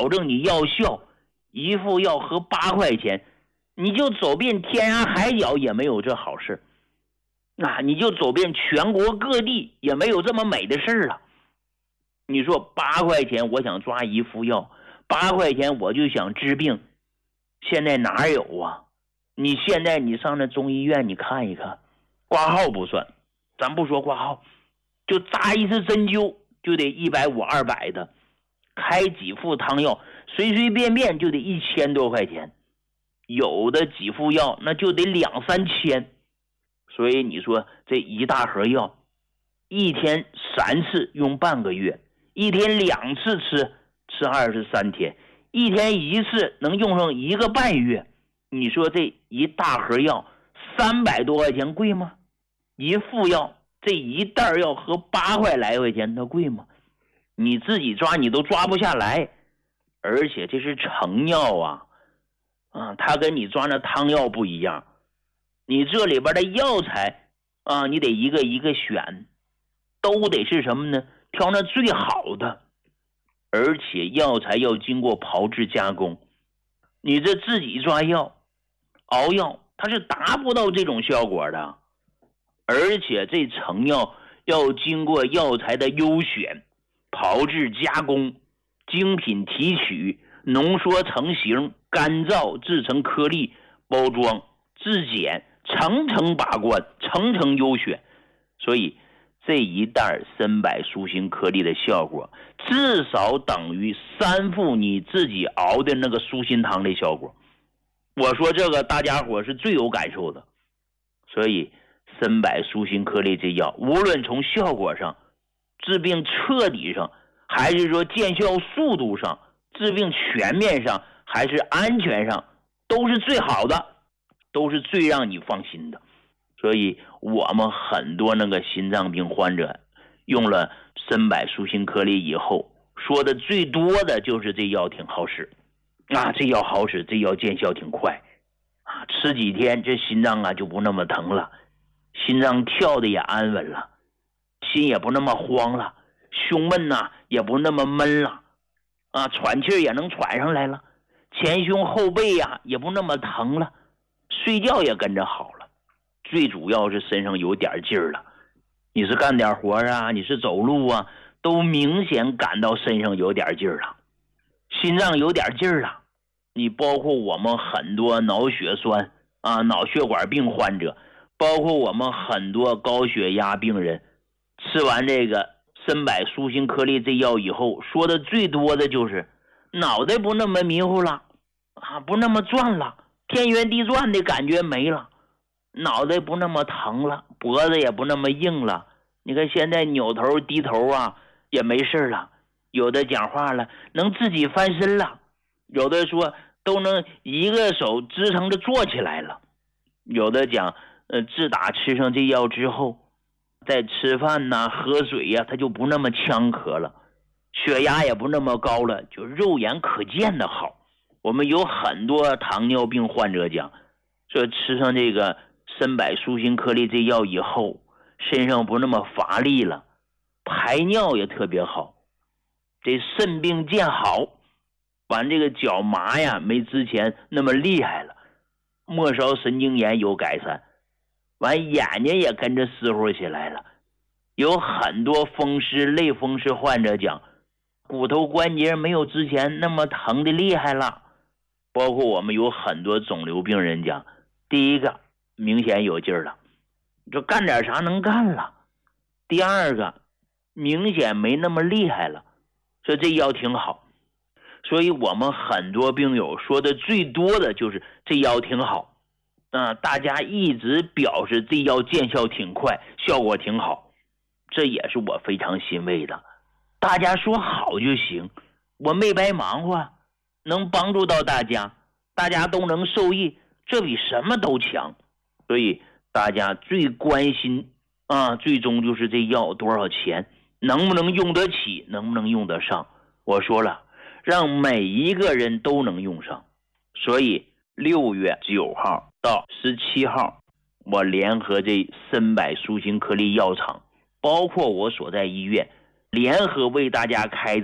保证你药效，一副药合8块钱，你就走遍天涯海角也没有这好事，你就走遍全国各地也没有这么美的事了。你说8块钱我想抓一副药，8块钱我就想治病，现在哪有啊？你现在你上那中医院你看一看，挂号不算，咱不说挂号，就扎一次针灸就得150、200的，开几副汤药随随便便就得1000多块钱，有的几副药那就得2、3千。所以你说这一大盒药，一天3次用半个月，一天2次吃23天，一天1次能用上1个半月。你说这一大盒药300多块钱贵吗？一副药这一袋药合8块来块钱，它贵吗？你自己抓你都抓不下来，而且这是成药它跟你抓那汤药不一样，你这里边的药材你得一个一个选，都得是什么呢？挑那最好的，而且药材要经过炮制加工，你这自己抓药熬药它是达不到这种效果的。而且这成药要经过药材的优选、炮制加工、精品提取、浓缩成型、干燥制成颗粒、包装、质检，层层把关，层层优选。所以这一袋参柏舒心颗粒的效果至少等于3副你自己熬的那个舒心汤的效果。我说这个大家伙是最有感受的。所以参柏舒心颗粒这药无论从效果上、治病彻底上，还是说见效速度上、治病全面上，还是安全上，都是最好的，都是最让你放心的。所以我们很多那个心脏病患者用了参柏舒心颗粒以后，说的最多的就是这药挺好使这药好使，这药见效挺快吃几天这心脏就不那么疼了，心脏跳的也安稳了，心也不那么慌了，胸闷也不那么闷了喘气也能喘上来了，前胸后背也不那么疼了，睡觉也跟着好了，最主要是身上有点劲儿了，你是干点活你是走路都明显感到身上有点劲儿了，心脏有点劲儿了。你包括我们很多脑血栓脑血管病患者，包括我们很多高血压病人，吃完这个参柏舒心颗粒这药以后，说的最多的就是脑袋不那么迷糊了不那么转了，天旋地转的感觉没了，脑袋不那么疼了，脖子也不那么硬了，你看现在扭头低头也没事了，有的讲话了能自己翻身了，有的说都能一个手支撑着坐起来了，有的讲自打吃上这药之后，在吃饭喝水他就不那么呛咳了，血压也不那么高了，就肉眼可见的好。我们有很多糖尿病患者讲，说吃上这个参柏舒心颗粒这药以后，身上不那么乏力了，排尿也特别好，这肾病见好，完这个脚麻没之前那么厉害了，末梢神经炎有改善，完眼睛也跟着湿乎起来了。有很多风湿类风湿患者讲，骨头关节没有之前那么疼的厉害了。包括我们有很多肿瘤病人讲，第一个明显有劲儿了，就干点啥能干了，第二个明显没那么厉害了，说这药挺好。所以我们很多病友说的最多的就是这药挺好大家一直表示这药见效挺快，效果挺好，这也是我非常欣慰的。大家说好就行，我没白忙活，能帮助到大家，大家都能受益，这比什么都强。所以大家最关心最终就是这药多少钱，能不能用得起，能不能用得上。我说了，让每一个人都能用上。所以6月9号到17号，我联合这参柏舒心颗粒药厂，包括我所在医院，联合为大家开展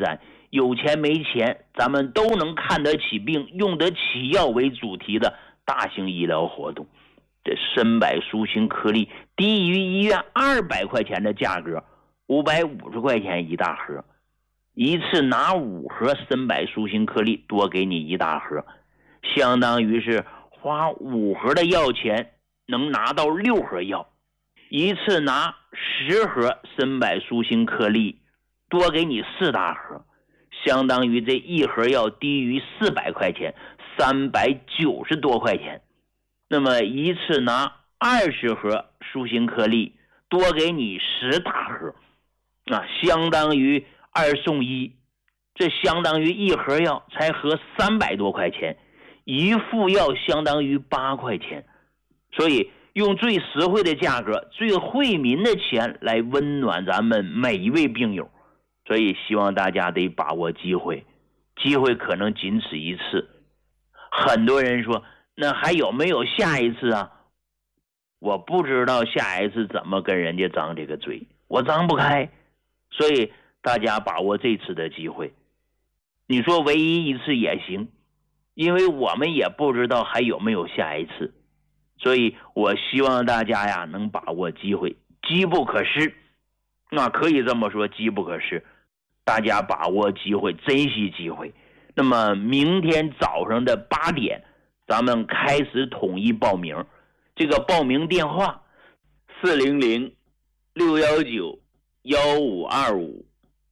有钱没钱，咱们都能看得起病、用得起药为主题的大型医疗活动。这参柏舒心颗粒低于医院200块钱的价格，550块钱一大盒，一次拿5盒参柏舒心颗粒，多给你一大盒，相当于是花5盒的药钱能拿到6盒药。一次拿10盒参柏舒心颗粒，多给你4大盒，相当于这一盒药低于400块钱，390多块钱。那么一次拿20盒舒心颗粒，多给你10大盒，相当于2送1，这相当于一盒药才合300多块钱，一副药相当于8块钱。所以用最实惠的价格、最惠民的钱来温暖咱们每一位病友。所以希望大家得把握机会，机会可能仅此一次。很多人说，那还有没有下一次啊？我不知道下一次怎么跟人家张这个嘴，我张不开。所以大家把握这次的机会，你说唯一一次也行，因为我们也不知道还有没有下一次。所以我希望大家呀能把握机会，机不可失。可以这么说，机不可失。大家把握机会，珍惜机会。那么明天早上的8点，咱们开始统一报名。这个报名电话400-619-1525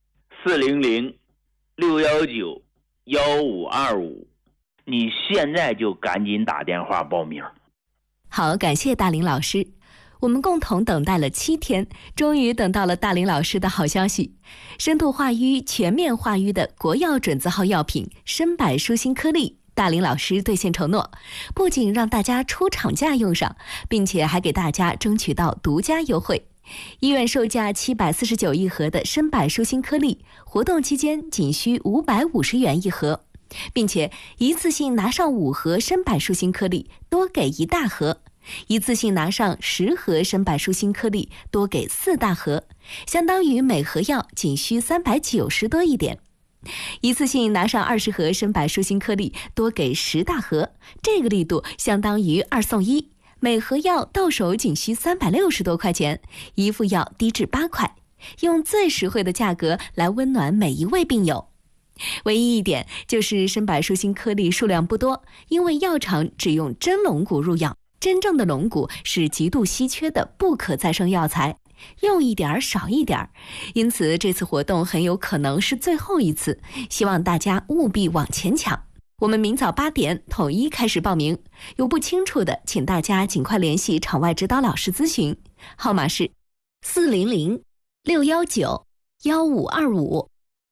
400-619-1525，你现在就赶紧打电话报名。 好，感谢大林老师。我们共同等待了7天，终于等到了大林老师的好消息。深度化瘀、全面化瘀的国药准字号药品参柏舒心颗粒，大林老师兑现承诺，不仅让大家出厂价用上，并且还给大家争取到独家优惠。医院售价749一盒的参柏舒心颗粒，活动期间仅需550元一盒，并且一次性拿上5盒参柏舒心颗粒，多给1大盒。一次性拿上10盒参柏舒心颗粒，多给4大盒，相当于每盒药仅需390多一点。一次性拿上20盒参柏舒心颗粒，多给10大盒，这个力度相当于2送1，每盒药到手仅需360多块钱，一副药低至8块，用最实惠的价格来温暖每一位病友。唯一一点就是参柏舒心颗粒数量不多，因为药厂只用真龙骨入药，真正的龙骨是极度稀缺的不可再生药材，用一点少一点，因此这次活动很有可能是最后一次，希望大家务必往前抢。我们明早8点统一开始报名，有不清楚的请大家尽快联系场外指导老师咨询，号码是400-619-1525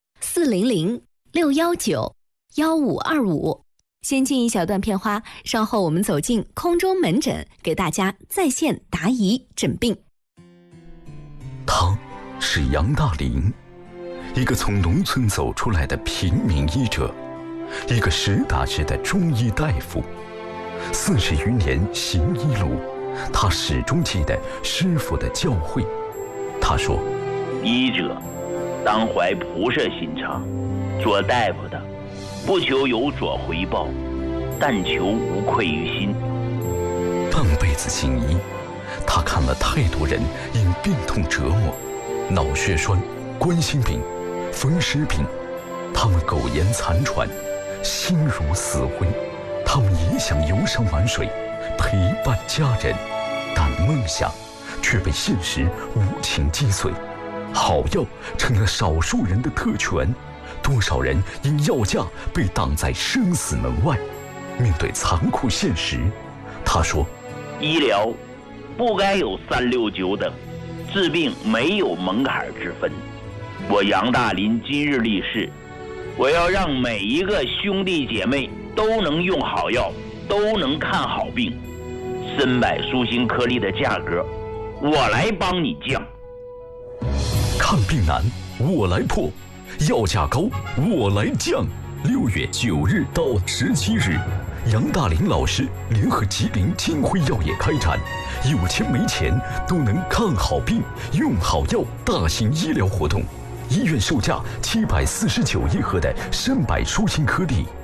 400-619-1525。先进一小段片花，稍后我们走进空中门诊，给大家在线答疑诊病。 他是杨大林，一个从农村走出来的平民医者，一个实打实的中医大夫。40余年行医路，他始终记得师傅的教诲。他说， 医者当怀菩萨心肠，做大夫的不求有所回报，但求无愧于心。 半辈子行医，他看了太多人因病痛折磨，脑血栓、冠心病、风湿病，他们苟延残喘，心如死灰。他们也想游山玩水，陪伴家人，但梦想却被现实无情击碎。好药成了少数人的特权，多少人因药价被挡在生死门外。面对残酷现实，他说， 医疗不该有369等，治病没有门槛之分。我杨大林今日立誓，我要让每一个兄弟姐妹都能用好药，都能看好病。参柏舒心颗粒的价格，我来帮你降。 看病难，我来破；药价高，我来降。6月9日到17日，杨大林老师联合吉林金辉药业开展有钱没钱都能看好病、用好药大型医疗活动。 医院售价749一盒的参柏舒心颗粒，